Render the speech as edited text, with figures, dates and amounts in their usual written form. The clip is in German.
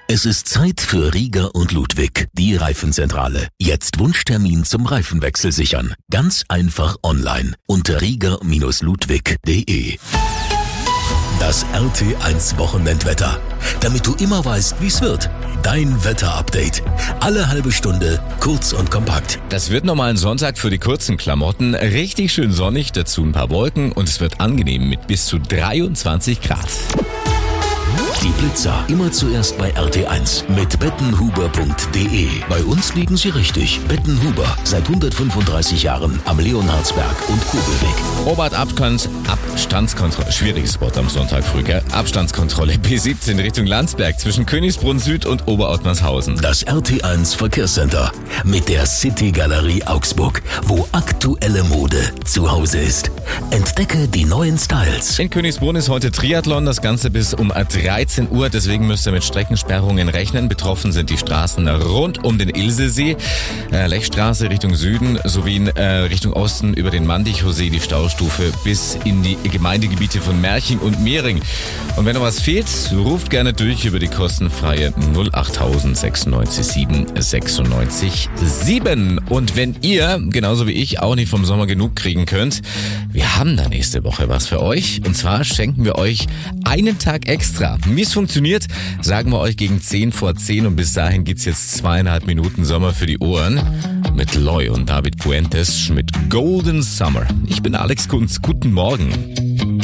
Es ist Zeit für Rieger und Ludwig, die Reifenzentrale. Jetzt Wunschtermin zum Reifenwechsel sichern. Ganz einfach online unter rieger-ludwig.de. Das RT1 Wochenendwetter. Damit du immer weißt, wie's wird. Dein Wetterupdate. Alle halbe Stunde, kurz und kompakt. Das wird nochmal ein Sonntag für die kurzen Klamotten. Richtig schön sonnig, dazu ein paar Wolken und es wird angenehm mit bis zu 23 Grad. Die Blitzer immer zuerst bei RT1 mit bettenhuber.de. Bei uns liegen sie richtig. Bettenhuber, seit 135 Jahren am Leonhardsberg und Kobelweg. Abstandskontrolle. Schwieriges Wort am Sonntag früh, gell? Abstandskontrolle B17 Richtung Landsberg zwischen Königsbrunn Süd und Oberottmannshausen. Das RT1 Verkehrscenter mit der City Galerie Augsburg, wo aktuelle Mode zu Hause ist. Entdecke die neuen Styles. In Königsbrunn ist heute Triathlon, das Ganze bis um 13 Uhr, deswegen müsst ihr mit Streckensperrungen rechnen. Betroffen sind die Straßen rund um den Ilsesee, Lechstraße Richtung Süden sowie in Richtung Osten über den Mandichow-See die Staustufe bis in die Gemeindegebiete von Merching und Mehring. Und wenn noch was fehlt, ruft gerne durch über die kostenfreie 08000 96 7 96 7. Und wenn ihr, genauso wie ich, auch nicht vom Sommer genug kriegen könnt, wir haben da nächste Woche was für euch. Und zwar schenken wir euch einen Tag extra. Wie es funktioniert, sagen wir euch gegen 10 vor 10 und bis dahin gibt's jetzt 2,5 Minuten Sommer für die Ohren mit Loy und David Puentes mit Golden Summer. Ich bin Alex Kunz. Guten Morgen.